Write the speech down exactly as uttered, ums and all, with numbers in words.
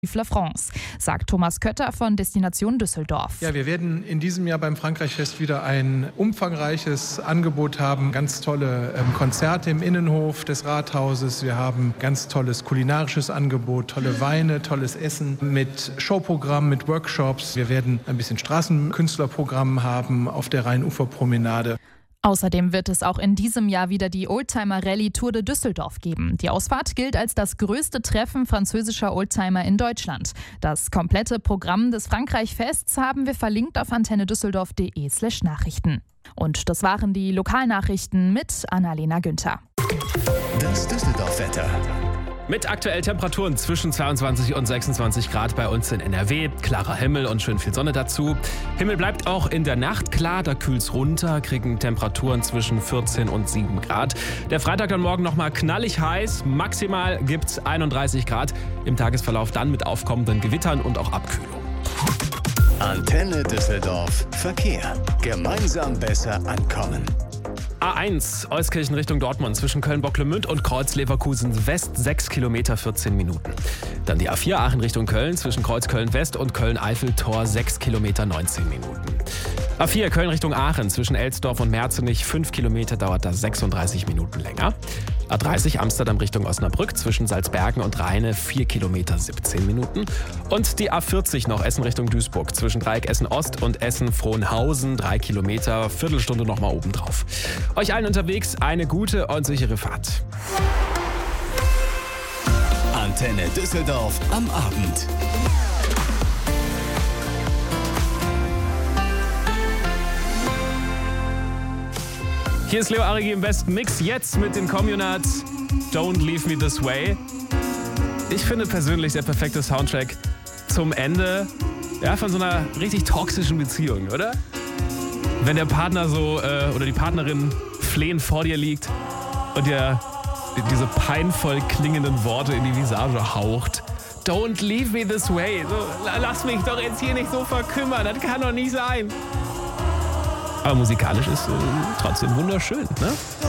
Vive la France, sagt Thomas Kötter von Destination Düsseldorf. Ja, wir werden in diesem Jahr beim Frankreichfest wieder ein umfangreiches Angebot haben. Ganz tolle ähm, Konzerte im Innenhof des Rathauses. Wir haben ganz tolles kulinarisches Angebot, tolle Weine, tolles Essen mit Showprogramm, mit Workshops. Wir werden ein bisschen Straßenkünstlerprogramm haben auf der Rheinuferpromenade. Außerdem wird es auch in diesem Jahr wieder die Oldtimer-Rallye Tour de Düsseldorf geben. Die Ausfahrt gilt als das größte Treffen französischer Oldtimer in Deutschland. Das komplette Programm des Frankreich-Fests haben wir verlinkt auf antennedüsseldorf.de slash Nachrichten. Und das waren die Lokalnachrichten mit Annalena Günther. Das Düsseldorf-Wetter. Mit aktuell Temperaturen zwischen zweiundzwanzig und sechsundzwanzig Grad bei uns in N R W. Klarer Himmel und schön viel Sonne dazu. Himmel bleibt auch in der Nacht klar, da kühlt's runter, kriegen Temperaturen zwischen vierzehn und sieben Grad. Der Freitag dann morgen nochmal knallig heiß, maximal gibt's einunddreißig Grad. Im Tagesverlauf dann mit aufkommenden Gewittern und auch Abkühlung. Antenne Düsseldorf Verkehr. Gemeinsam besser ankommen. A eins, Euskirchen Richtung Dortmund, zwischen Köln-Bocklemünd und Kreuz-Leverkusen West, sechs Kilometer, vierzehn Minuten. Dann die A vier Aachen Richtung Köln, zwischen Kreuz-Köln-West und Köln-Eifel-Tor, sechs Kilometer, neunzehn Minuten. A vier Köln Richtung Aachen, zwischen Elsdorf und Merzenich, fünf Kilometer, dauert das sechsunddreißig Minuten länger. A dreißig Amsterdam Richtung Osnabrück, zwischen Salzbergen und Rheine, vier Kilometer, siebzehn Minuten. Und die A vierzig noch Essen Richtung Duisburg, zwischen Dreieck Essen Ost und Essen-Frohnhausen, drei Kilometer, Viertelstunde nochmal obendrauf. Euch allen unterwegs eine gute und sichere Fahrt. Antenne Düsseldorf am Abend. Hier ist Leo Arigi im besten Mix, jetzt mit den Communards Don't Leave Me This Way. Ich finde persönlich der perfekte Soundtrack zum Ende, ja, von so einer richtig toxischen Beziehung, oder? Wenn der Partner so äh, oder die Partnerin flehend vor dir liegt und dir diese peinvoll klingenden Worte in die Visage haucht. Don't leave me this way. So, lass mich doch jetzt hier nicht so verkümmern, das kann doch nicht sein. Aber musikalisch ist äh, trotzdem wunderschön, ne?